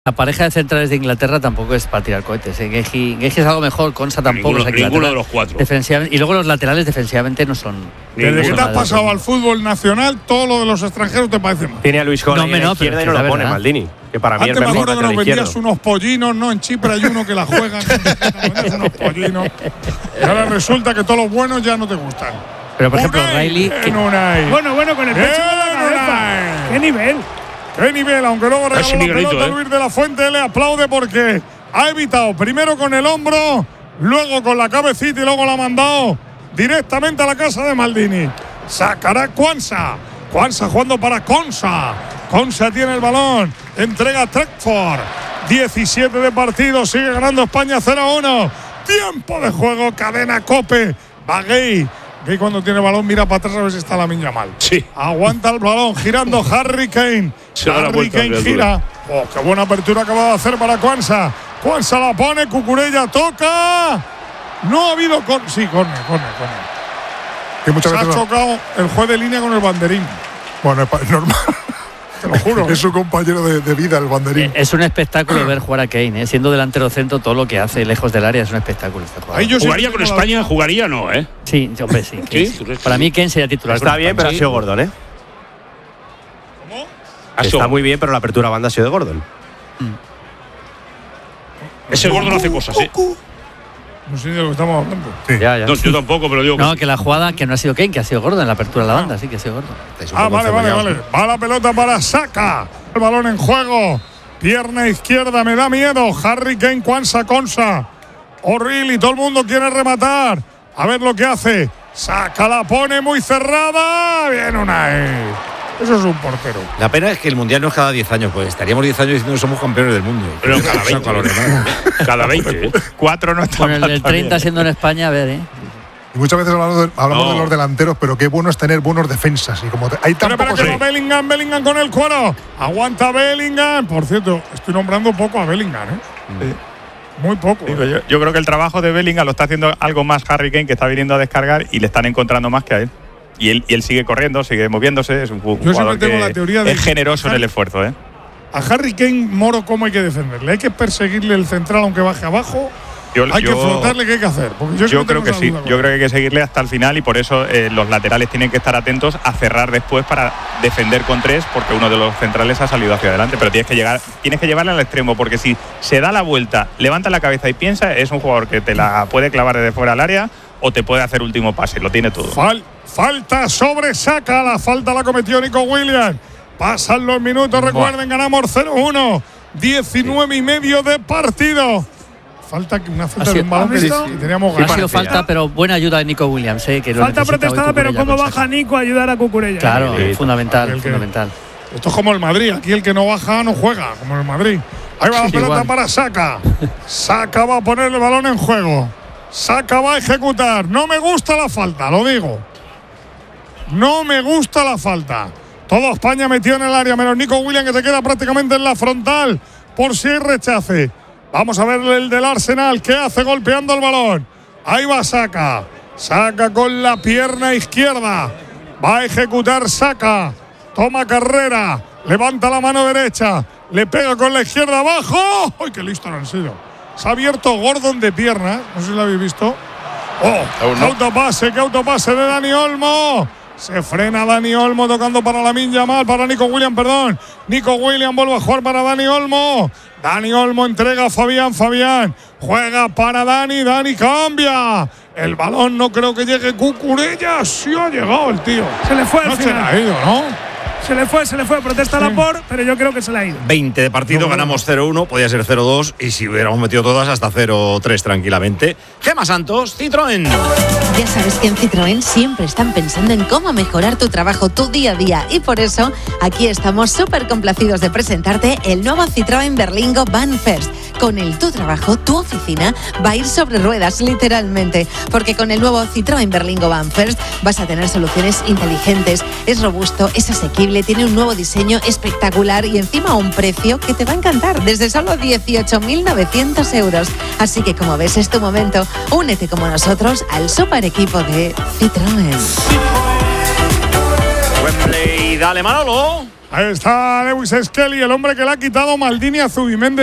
La pareja de centrales de Inglaterra tampoco es para tirar cohetes. Guehi es algo mejor, Konsa tampoco. Ninguno de los cuatro. Y luego los laterales defensivamente no son. Desde que te has pasado al fútbol nacional, todo lo de los extranjeros te parece mal. Tiene a Luis Conde en la izquierda y no lo pone Maldini. Que para mí antes me acuerdo que nos vendías unos pollinos, ¿no? En Chipre hay uno que la juega, unos pollinos. Y ahora resulta que todos los buenos ya no te gustan. Pero por ejemplo, Riley. Bueno, con el pecho de la cabeza. ¿Qué nivel? ¡Qué nivel! Aunque luego regaló la pelota Luis de la Fuente, le aplaude porque ha evitado primero con el hombro, luego con la cabecita y luego la ha mandado directamente a la casa de Maldini. Sacará Quansah. Quansah jugando para Konsa. Konsa tiene el balón. Entrega a Trekford. 17 de partido. Sigue ganando España 0-1. Tiempo de juego. Cadena Cope. Va Gueye. Gueye cuando tiene el balón mira para atrás a ver si está la miña mal. Sí. Aguanta el balón. Girando Harry Kane. Harry Kane gira. Oh, qué buena apertura acaba de hacer para Quansah. Quansah la pone. Cucurella toca. No ha habido sí, corner. Que muchas veces ha chocado el juez de línea con el banderín. Bueno, es normal. Te lo juro. Es su compañero de vida, el banderín. Es un espectáculo ver jugar a Kane, siendo delantero centro, todo lo que hace lejos del área es un espectáculo. ¿Jugaría con España? ¿Jugaría no, Sí, hombre, sí. Para mí Kane sería titular. Está bien, pero ha sido Gordon, ¿Cómo? Está muy bien, pero la apertura banda ha sido de Gordon. Ese Gordon hace cosas, No sé de lo que estamos hablando. Sí. Ya. No, yo tampoco, pero digo. No, que la jugada que no ha sido Kane, que ha sido Gordon en la apertura de la banda, sí que ha sido Gordon. Vale. Va la pelota para Saka. El balón en juego. Pierna izquierda, me da miedo. Harry Kane, Quansah, Konsa. O'Reilly, todo el mundo quiere rematar. A ver lo que hace. Saka la pone muy cerrada. Bien, Unai. Eso es un portero. La pena es que el Mundial no es cada 10 años, pues estaríamos 10 años diciendo que somos campeones del mundo. Pero cada 20. Cada 20. 4 no está Con el mal del 30 también. siendo en España, a ver, Y muchas veces hablamos de los delanteros, pero qué bueno es tener buenos defensas. Y como hay tan Pero pocos. que va Bellingham con el cuero. Aguanta Bellingham. Por cierto, estoy nombrando poco a Bellingham, Sí. Muy poco. Yo creo que el trabajo de Bellingham lo está haciendo algo más Harry Kane, que está viniendo a descargar y le están encontrando más que a él. Y él sigue corriendo, sigue moviéndose. Es un jugador tengo la teoría de es generoso en el esfuerzo. A Harry Kane, Moro, ¿cómo hay que defenderle? ¿Hay que perseguirle el central aunque baje abajo? ¿Hay que flotarle? ¿Qué hay que hacer? Porque yo creo que sí. Yo creo que hay que seguirle hasta el final y por eso los laterales tienen que estar atentos a cerrar después para defender con 3, porque uno de los centrales ha salido hacia adelante. Pero tienes que llevarle al extremo, porque si se da la vuelta, levanta la cabeza y piensa, es un jugador que te la puede clavar desde fuera al área o te puede hacer último pase. Lo tiene todo. Falta sobre Saka. La falta la cometió Nico Williams. Pasan los minutos. Recuerden, ganamos 0-1. 19 y medio de partido. Una falta de un balón que teníamos ganas. Ha sido falta, pero buena ayuda de Nico Williams. Que falta protestada, pero cómo baja Nico a ayudar a Cucurella. Claro, fundamental. Esto es como el Madrid. Aquí el que no baja no juega, como el Madrid. Ahí va la pelota para Saka. Saka va a poner el balón en juego. Saka va a ejecutar. No me gusta la falta, lo digo. No me gusta la falta. Todo España metido en el área, menos Nico Williams, que se queda prácticamente en la frontal por si hay rechace. Vamos a ver el del Arsenal. ¿Qué hace golpeando el balón? Ahí va Saka. Saka con la pierna izquierda. Va a ejecutar Saka. Toma carrera. Levanta la mano derecha. Le pega con la izquierda abajo. ¡Ay, qué listo han sido! Se ha abierto Gordon de pierna. No sé si lo habéis visto. ¡Qué autopase de Dani Olmo! Se frena Dani Olmo tocando para Lamine Yamal, para Nico Williams, perdón. Nico Williams vuelve a jugar para Dani Olmo. Dani Olmo entrega a Fabián. Fabián juega para Dani. Dani cambia. El balón no creo que llegue. Cucurella. Sí ha llegado el tío. Se le fue al final. Se le ha ido, ¿no? Se le fue. Protesta Laporte, pero yo creo que se le ha ido. 20 de partido, ganamos 0-1, podía ser 0-2 y si hubiéramos metido todas hasta 0-3 tranquilamente. Gemma Santos, Citroën. Ya sabes que en Citroën siempre están pensando en cómo mejorar tu trabajo, tu día a día. Y por eso, aquí estamos súper complacidos de presentarte el nuevo Citroën Berlingo Van First. Con el tu trabajo, tu oficina va a ir sobre ruedas, literalmente. Porque con el nuevo Citroën Berlingo Van First vas a tener soluciones inteligentes. Es robusto, es asequible, tiene un nuevo diseño espectacular y encima un precio que te va a encantar, desde solo 18.900 euros. Así que, como ves, es tu momento. Únete como nosotros al super equipo de Citroën. Wembley, dale Manolo. Ahí está Lewis Skelly, el hombre que le ha quitado Maldini a Zubimendi.